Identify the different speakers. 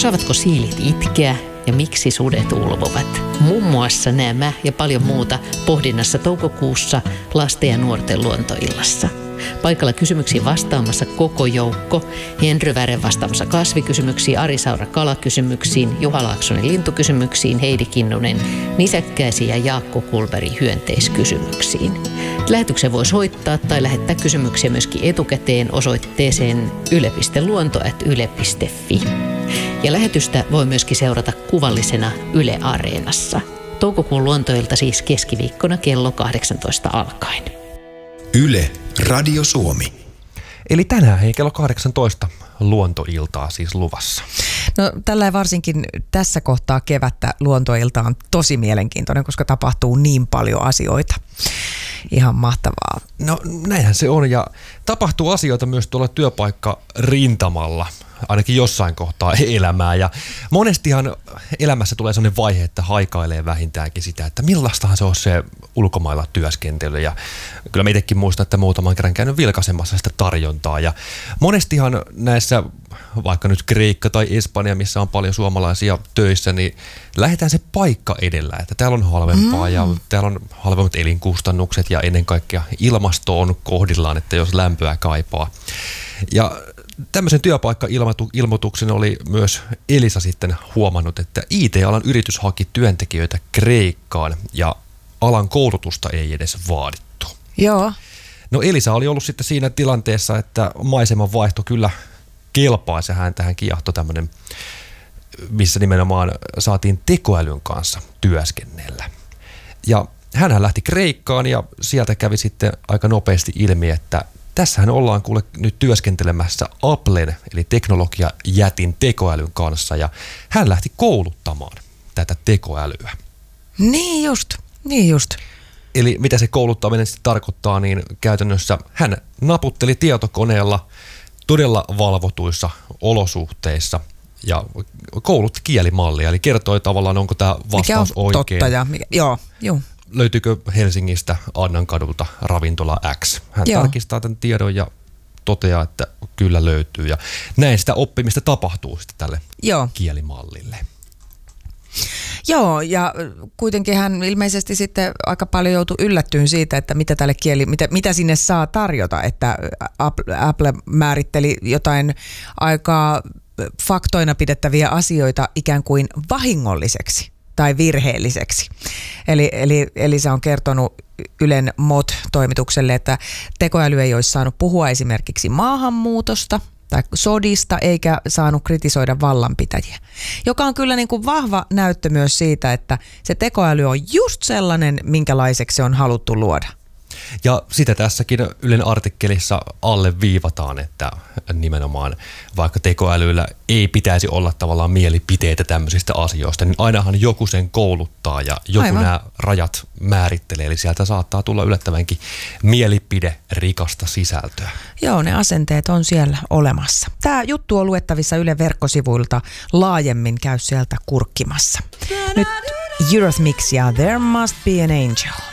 Speaker 1: Osaavatko siilit itkeä ja miksi sudet ulvovat? Muun muassa nämä ja paljon muuta pohdinnassa toukokuussa lasten ja nuorten luontoillassa. Paikalla kysymyksiin vastaamassa koko joukko. Henry Väre vastaamassa kasvikysymyksiin, Ari Saura kalakysymyksiin, Juha Laaksonen lintukysymyksiin, Heidi Kinnunen nisäkkäisiin ja Jaakko Kulberi hyönteiskysymyksiin. Lähetyksen voi soittaa tai lähettää kysymyksiä myöskin etukäteen osoitteeseen yle.luonto@yle.fi. Ja lähetystä voi myöskin seurata kuvallisena Yle Areenassa. Toukokuun luontoilta siis keskiviikkona kello 18 alkaen.
Speaker 2: Yle Radio Suomi.
Speaker 3: Eli tänään kello 18 luontoiltaa siis luvassa.
Speaker 4: No tällä varsinkin tässä kohtaa kevättä luontoilta on tosi mielenkiintoinen, koska tapahtuu niin paljon asioita. Ihan mahtavaa.
Speaker 3: No näinhän se on ja tapahtuu asioita myös tuolla työpaikkarintamalla, ainakin jossain kohtaa elämää. Ja monestihan elämässä tulee sellainen vaihe, että haikailee vähintäänkin sitä, että millaistahan se on se ulkomailla työskentely. Ja kyllä mä itsekin muistan, että muutaman kerran käynyt vilkaisemassa sitä tarjontaa. Ja monestihan näissä, vaikka nyt Kreikka tai Espanja, missä on paljon suomalaisia töissä, niin lähdetään se paikka edellä. Että täällä on halvempaa ja täällä on halvemmat elinkustannukset ja ennen kaikkea ilmasto on kohdillaan, että jos lämpöä kaipaa. Ja tämmöisen työpaikka-ilmoituksen oli myös Elisa sitten huomannut, että IT-alan yritys haki työntekijöitä Kreikkaan ja alan koulutusta ei edes vaadittu.
Speaker 4: Joo.
Speaker 3: No Elisa oli ollut sitten siinä tilanteessa, että maiseman vaihto kyllä kelpaisi, tähän kiehto tämmöinen, missä nimenomaan saatiin tekoälyn kanssa työskennellä. Ja hänhän lähti Kreikkaan ja sieltä kävi sitten aika nopeasti ilmi, että tässähän ollaan kuule nyt työskentelemässä Applen eli teknologiajätin tekoälyn kanssa ja hän lähti kouluttamaan tätä tekoälyä.
Speaker 4: Niin just.
Speaker 3: Eli mitä se kouluttaminen sitten tarkoittaa, niin käytännössä hän naputteli tietokoneella todella valvotuissa olosuhteissa ja koulutti kielimallia, eli kertoi tavallaan, onko tämä vastaus oikein.
Speaker 4: Totta ja joo.
Speaker 3: Löytyykö Helsingistä Annankadulta ravintola X. Hän tarkistaa tämän tiedon ja toteaa, että kyllä löytyy. Ja näin sitä oppimista tapahtuu sitten tälle kielimallille.
Speaker 4: Joo, ja kuitenkin hän ilmeisesti sitten aika paljon joutui yllättyyn siitä, että mitä sinne saa tarjota, että Apple määritteli jotain aika faktoina pidettäviä asioita ikään kuin vahingolliseksi tai virheelliseksi. Eli se on kertonut Ylen MOT-toimitukselle, että tekoäly ei olisi saanut puhua esimerkiksi maahanmuutosta tai sodista eikä saanut kritisoida vallanpitäjiä, joka on kyllä niin kuin vahva näyttö myös siitä, että se tekoäly on just sellainen, minkälaiseksi se on haluttu luoda.
Speaker 3: Ja sitä tässäkin Ylen artikkelissa alleviivataan, että nimenomaan vaikka tekoälyllä ei pitäisi olla tavallaan mielipiteitä tämmöisistä asioista, niin ainahan joku sen kouluttaa ja joku nämä rajat määrittelee. Eli sieltä saattaa tulla yllättävänkin mielipiderikasta sisältöä.
Speaker 4: Joo, ne asenteet on siellä olemassa. Tämä juttu on luettavissa Ylen verkkosivuilta laajemmin, käy sieltä kurkkimassa. Nyt Eurythmics ja There Must Be an Angel.